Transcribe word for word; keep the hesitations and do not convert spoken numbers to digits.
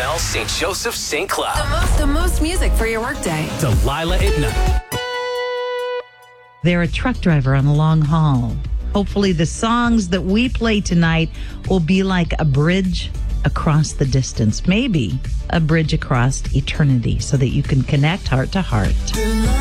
L, Saint Joseph, Saint Cloud. The most, the most music for your workday. Delilah at night. They're a truck driver on a long haul. Hopefully the songs that we play tonight will be like a bridge across the distance. Maybe a bridge across eternity so that you can connect heart to heart.